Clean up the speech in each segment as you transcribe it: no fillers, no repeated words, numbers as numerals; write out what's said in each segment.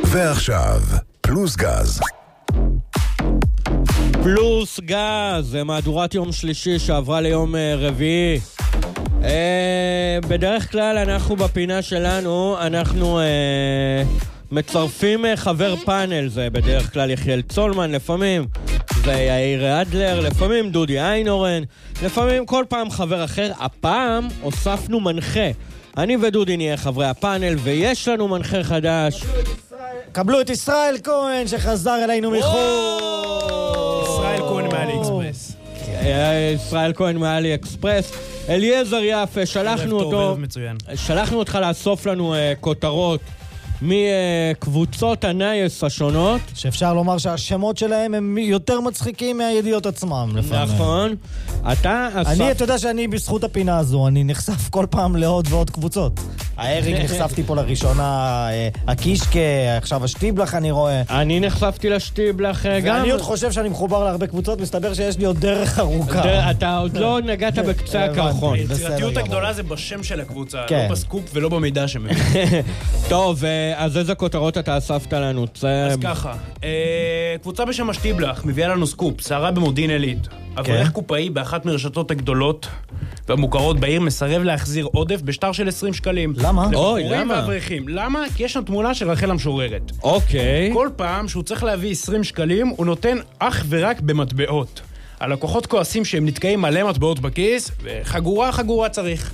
ועכשיו, פלוס גז. פלוס גז, מהדורת יום שלישי שעברה ליום רביעי. בדרך כלל אנחנו בפינה שלנו, אנחנו מצרפים חבר פאנל, זה בדרך כלל יחיאל צולמן, לפעמים זה יאיר אדלר, לפעמים דודי איינורן, לפעמים כל פעם חבר אחר. הפעם הוספנו מנחה. אני ודודי נהיה חברי הפאנל, ויש לנו מנחה חדש. קבלו את ישראל כהן שחזר אלינו מחו"ל. ישראל כהן מאלי אקספרס. ישראל כהן מאלי אקספרס. אליעזר יפה, שלחנו אותך לאסוף לנו כותרות מקבוצות הנייס השונות. שאפשר לומר שהשמות שלהם הם יותר מצחיקים מהידיעות עצמם. נכון. אתה יודע שאני בזכות הפינה הזו, אני נחשף כל פעם לעוד ועוד קבוצות. האריק נחשפתי פה לראשונה, הקישקה, עכשיו השטיבלח אני רואה. אני נחשפתי לשטיבלח גם. ואני עוד חושב שאני מחובר להרבה קבוצות, מסתבר שיש לי עוד דרך ארוכה. אתה עוד לא נגעת בקצה הקרחון. היצירתיות הגדולה זה בשם של הקבוצה, לא בסקופ ולא במידע שמבין. טוב, אז איזה כותרות אתה אספת לנו? אז ככה, קבוצה בשם השטיבלח מביאה לנו סקופ, סערה במודיעין עילית. אברך קופאי באחת מרשתות הגדולות והמוכרות בעיר מסרב להחזיר עודף בשטר של 20 שקלים. למה? לבחורים ואברכים. למה? כי יש שם תמונה של רחל המשוררת. אוקיי. כל פעם שהוא צריך להביא 20 שקלים, הוא נותן אך ורק במטבעות. הלקוחות כועסים שהם נתקעים מלא מטבעות בכיס, וחגורה צריך.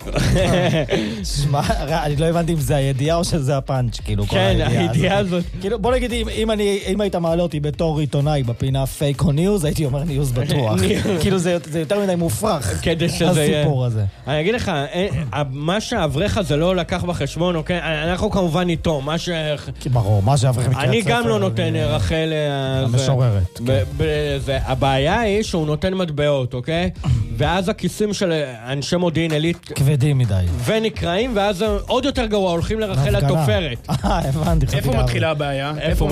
שמע, אני לא הבנתי אם זה הידיעה או שזה הפאנץ', כאילו, כל כן, הידיעה הזאת. כאילו, בוא נגיד, אם היית מעלה אותי בתור עיתונאי בפינה פייק או ניוז, הייתי אומר ניוז בטוח. כאילו, זה יותר מדי מופרך, הסיפור הזה. אני אגיד לך, מה שהאברך הזה לא לקח בחשבון, אוקיי? אנחנו כמובן איתו, ברור, מה שהאברך מקרה אני גם לא נותן רחל המשוררת. הבעיה היא שהוא נותן מטבעות, אוקיי? ואז הכיסים של אנשי מודיעין עילית כבדים מדי. ונקראים, ואז עוד יותר גרוע, הולכים לרחל התופרת. הבנתי. איפה מתחילה הבעיה?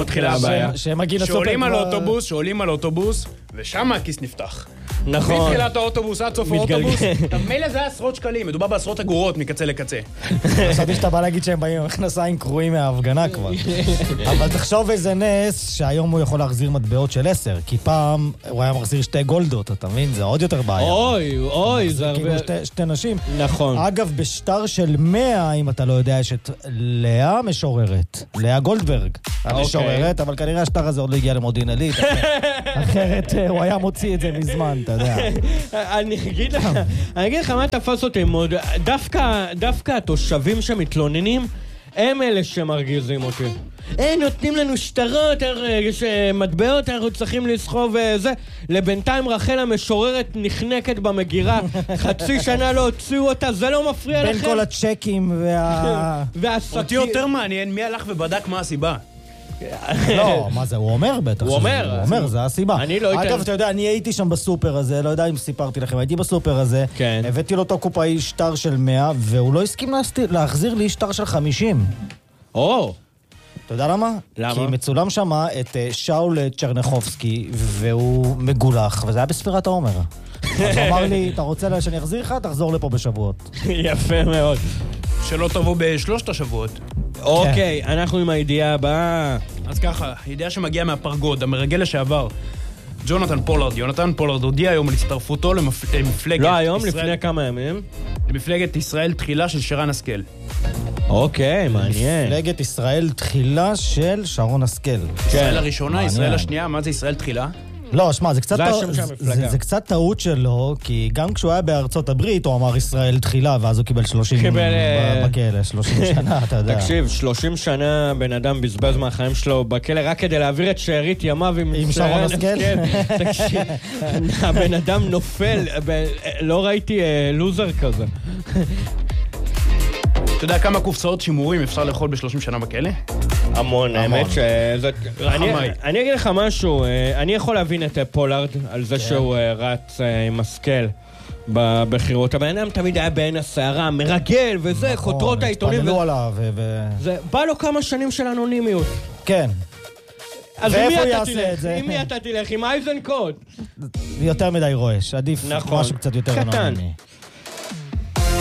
שעולים על אוטובוס, ושם הכיס נפתח. נכון. מתחילת האוטובוס עד סוף האוטובוס, מילא זה עשרות שקלים, מדובר בעשרות אגורות מקצה לקצה. חשבתי שאתה בא להגיד שהם באים עם מכנסיים קרועים מההפגנה כבר. אבל תחשוב איזה נס שהיום הוא יכול להחזיר מטבעות של 10, כי פעם הוא היה מחזיר 2 גולדות, אתה מבין? זה עוד יותר בעיה. אוי, זה הרבה... כאילו 2 נשים. נכון. אגב, בשטר של 100, אם אתה לא יודע, יש את לאה משוררת. לאה גולדברג המשוררת, אבל כנראה השטר הזה עוד לא הגיע למודיעין עילית. אחרת הוא היה מוציא את זה מזמן, אתה יודע. אני אגיד לך מה תפס אותי מאוד. דווקא התושבים שמתלוננים, הם אלה שמרגיזים אותי. נותנים לנו שטרות, יש מטבעות, אנחנו צריכים לסחוב וזה. לבינתיים רחל המשוררת נחנקת במגירה, חצי שנה לא הוציאו אותה, זה לא מפריע לכם? בין כל הצ'קים והעסקים. אותי יותר מעניין מי הלך ובדק מה הסיבה. לא, מה זה? הוא אומר בטח. הוא אומר, זה הסיבה. אני לא אגב, אתה יודע, אני הייתי שם בסופר הזה, לא יודע אם סיפרתי לכם, הייתי בסופר הזה, הבאתי לו אותו קופאי שטר של 100, והוא לא הסכים להחזיר לי שטר של 50. אתה יודע למה? למה? כי מצולם שמה את שאול צ'רנחובסקי, והוא מגולח, וזה היה בספירת העומר. אז הוא אמר לי, אתה רוצה שאני אחזיר לך? תחזור לפה בשבועות. יפה מאוד. שלא תבוא בשלושת השבועות. אוקיי, אנחנו עם הידיעה הבאה. אז ככה, ידיעה שמגיעה מהפרגוד, המרגל לשעבר. יונתן פולארד הודיע היום על הצטרפותו למפלגת... לא היום, לפני כמה ימים. למפלגת ישראל תחילה של שרן השכל. אוקיי, מעניין. מפלגת ישראל תחילה של שרון השכל. ישראל הראשונה, ישראל השנייה, מה זה ישראל תחילה? לא, שמע, זה קצת טעות שלו, כי גם כשהוא היה בארצות הברית, הוא אמר ישראל תחילה, ואז הוא קיבל 30 בכלא, 30 שנה, אתה יודע. תקשיב, 30 שנה בן אדם בזבז מהחיים שלו בכלא, רק כדי להעביר את שארית ימיו עם שרון השכל. תקשיב, הבן אדם נופל, לא ראיתי לוזר כזה. אתה יודע כמה קופסאות שימורים אפשר לאכול ב-30 שנה בכלא? המון, האמת אני אגיד לך משהו, אני יכול להבין את פולארד על זה שהוא רץ עם השכל בבחירות. הבן אדם תמיד היה בעין הסערה, מרגל וזה, כותרות העיתונים. התפללו עליו בא לו כמה שנים של אנונימיות. כן. אז עם מי אתה תלך? עם אייזנקוט? יותר מדי רועש, עדיף משהו קצת יותר אנונימי.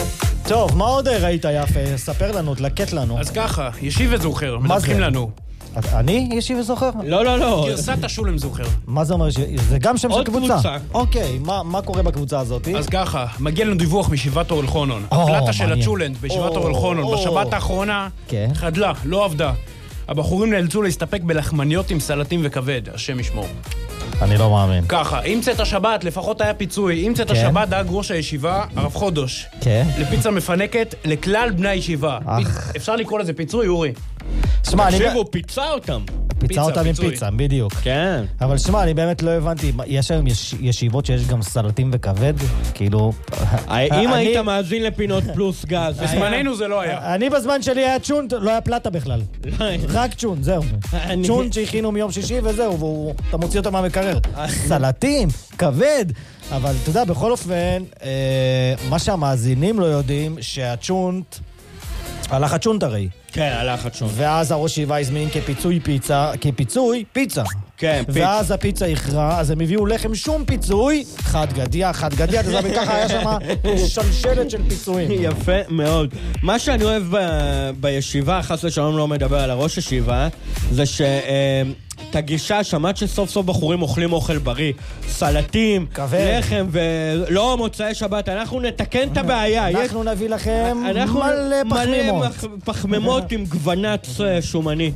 טוב, מה עוד ראית יפה? ספר לנו, תלקט לנו. אז ככה, ישיב וזוכר, מדווחים לנו אני ישיבה זוכר? לא. גרסת השולם זוכר. מה זה אומר? זה גם שם של עוד קבוצה. קבוצה. אוקיי, מה קורה בקבוצה הזאת? אז ככה, מגיע לנו דיווח מישיבת אורל חונון. הפלטה של מעניין. הצ'ולנט בישיבת אורל חונון בשבת האחרונה כן. חדלה, לא עבדה. הבחורים נאלצו להסתפק בלחמניות עם סלטים וכבד, השם ישמור. אני לא מאמין. ככה, עם צאת השבת, לפחות היה פיצוי. עם צאת כן. השבת דאג ראש הישיבה, הרב חודש. כן. לפיצה מפנקת לכלל בני הישיבה. אפשר לקרוא לזה פיצוי, אורי? שמע, אני... תקשיב, הוא פיצה אותם. פיצה אותם עם פיצוי. פיצה, בדיוק. כן. אבל שמע, אני באמת לא הבנתי, יש היום ישיבות שיש גם סלטים וכבד? כאילו... אם היית מאזין לפינות פלוס גז... בזמננו זה לא היה. אני בזמן שלי היה צ'ונט, לא היה פלטה בכלל. רק צ'ונט, זהו. צ'ונט שהכינו מיום שישי וזהו, אתה מוציא אותו מהמקרר. סלטים, כבד. אבל אתה יודע, בכל אופן, מה שהמאזינים לא יודעים, שהצ'ונט... הלך הצ'ונט הרי. כן, הלך הצ'ונט. ואז הראש ישיבה הזמין כפיצוי פיצה. כן, פיצה. ואז הפיצה יכרה, אז הם הביאו לחם שום פיצוי, חד גדיה, אתה יודע, ככה היה שם שלשלת של פיצויים. יפה מאוד. מה שאני אוהב בישיבה, חס ושלום לא מדבר על הראש ישיבה, זה את הגישה, שמעת שסוף סוף בחורים אוכלים אוכל בריא, סלטים, כבד. לחם ולא מוצאי שבת, אנחנו נתקן את הבעיה. אנחנו נביא לכם מלא פחמימות. פחמימות עם גוונץ שומני.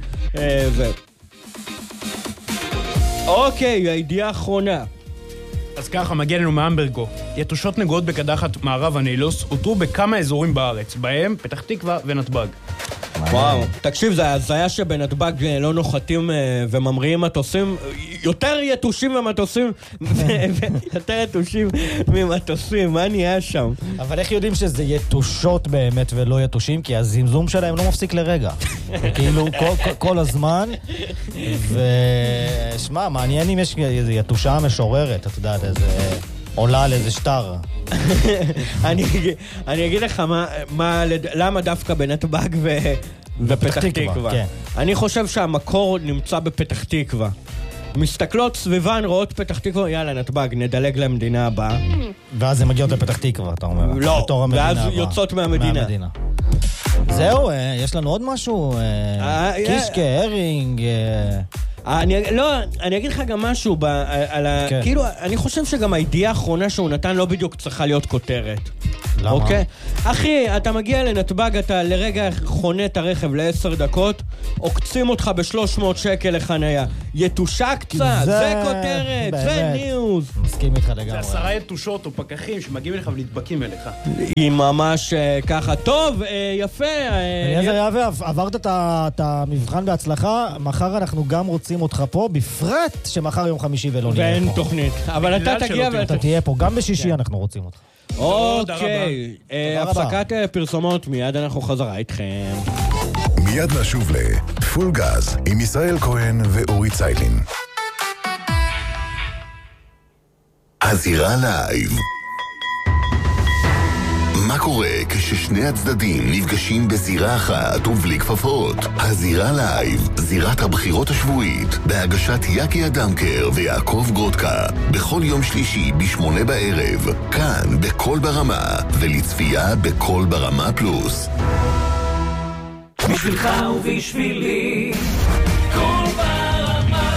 אוקיי, הידיעה האחרונה. אז ככה, מגיע לנו מאמברגו. יתושות נגועות בקדחת מערב הנילוס אותרו בכמה אזורים בארץ, בהם פתח תקווה ונתב"ג. וואו, תקשיב, זה הזיה שבנתב"ג לא נוחתים וממריאים מטוסים, יותר יתושים ומטוסים, יותר יתושים ממטוסים, מה נהיה שם? אבל איך יודעים שזה יתושות באמת ולא יתושים? כי הזמזום שלהם לא מפסיק לרגע. כאילו כל הזמן, ושמע, מעניין אם יש איזו יתושה משוררת, אתה יודע, איזה עולה על איזה שטר. אני אגיד לך למה דווקא בנתב"ג ופתח תקווה. כן. אני חושב שהמקור נמצא בפתח תקווה. מסתכלות סביבן, רואות פתח תקווה, יאללה, נתב"ג, נדלג למדינה הבאה. ואז הן מגיעות לפתח תקווה, אתה אומר. לא, ואז יוצאות מהמדינה. זהו, יש לנו עוד משהו? קישקה, הרינג... אני אגיד לך גם משהו, כאילו, אני חושב שגם הידיעה האחרונה שהוא נתן לא בדיוק צריכה להיות כותרת. למה? אוקיי? אחי, אתה מגיע לנתב"ג, אתה לרגע חונה את הרכב ל10 דקות, עוקצים אותך ב300 שקל לחניה. יתושה קצת, זה כותרת, זה ניוז. מסכים איתך לגמרי. זה 10 יתושות או פקחים שמגיעים אליך ונדבקים אליך. היא ממש ככה. טוב, יפה. אליעזר יהווה, עברת את המבחן בהצלחה, מחר אנחנו גם רוצים אותך פה, בפרט שמחר יום חמישי ולא נהיה פה. ואין תוכנית. אבל אתה תגיע אתה תהיה פה, גם בשישי אנחנו רוצים אותך. אוקיי, הפסקת פרסומות, מיד אנחנו חזרה איתכם. מיד נשוב לפול גז עם ישראל כהן ואורי ציילין. הזירה לייב. מה קורה כששני הצדדים נפגשים בזירה אחת ובלי כפפות? הזירה לייב, זירת הבחירות השבועית, בהגשת יקי אדמקר ויעקב גרודקה, בכל יום שלישי ב8 בערב, כאן בכל ברמה, ולצפייה בכל ברמה פלוס. בשבילך ובשבילי, כל ברמה.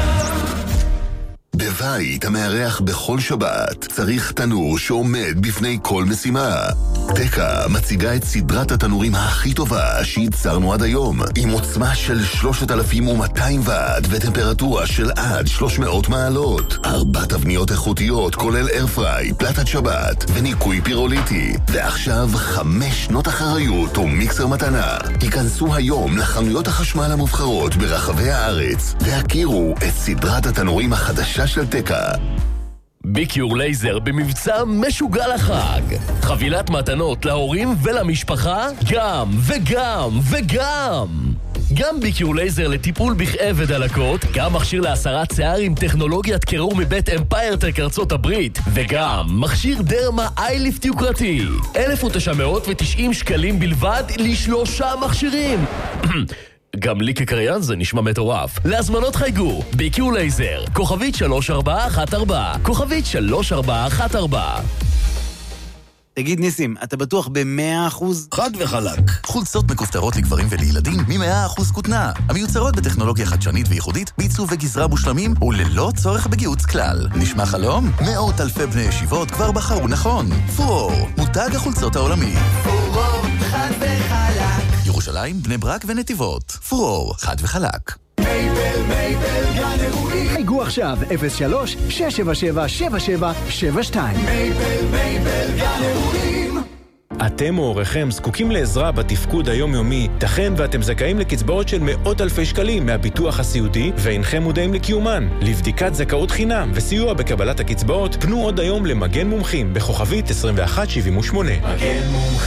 בבית המארח בכל שבת צריך תנור שעומד בפני כל משימה. תקה מציגה את סדרת התנורים הכי טובה שייצרנו עד היום, עם עוצמה של 3200 ואט וטמפרטורה של עד 300 מעלות. 4 תבניות איכותיות כולל איירפריי, פלטת שבת וניקוי פירוליטי. ועכשיו 5 שנות אחריות ומיקסר מתנה. היכנסו היום לחנויות החשמל המובחרות ברחבי הארץ והכירו את סדרת התנורים החדשה של תקה. ביקיור לייזר במבצע משוגע לחג. חבילת מתנות להורים ולמשפחה, גם וגם וגם. גם ביקיור לייזר לטיפול בכאב ודלקות, גם מכשיר להסרת שיער עם טכנולוגיית קירור מבית אמפיירטק ארצות הברית, וגם מכשיר דרמה אייליפט יוקרתי. 1,990 שקלים בלבד ל3 מכשירים. גם לי כקריין זה נשמע מטורף. להזמנות חייגו, ביקיור לייזר, כוכבית 3414, כוכבית 3414. תגיד ניסים, אתה בטוח ב100%? חד וחלק. חולצות מכופתרות לגברים ולילדים מ100% כותנה. המיוצרות בטכנולוגיה חדשנית וייחודית, בעיצוב וגזרה מושלמים וללא צורך בגיוץ כלל. נשמע חלום? מאות אלפי בני ישיבות כבר בחרו נכון. פורור, מותג החולצות העולמי. פורור, חד וחלק. ירושלים, בני ברק ונתיבות. פורור, חד וחלק. מייבל, גן אירועים. חייגו עכשיו, 03-677-7772. מייבל, גן אירועים. אתם או הוריכם זקוקים לעזרה בתפקוד היומיומי, תכן ואתם זכאים לקצבאות של מאות אלפי שקלים מהביטוח הסיעודי ואינכם מודעים לקיומן. לבדיקת זכאות חינם וסיוע בקבלת הקצבאות, פנו עוד היום למגן מומחים בכוכבית 2178. מגן מומחים.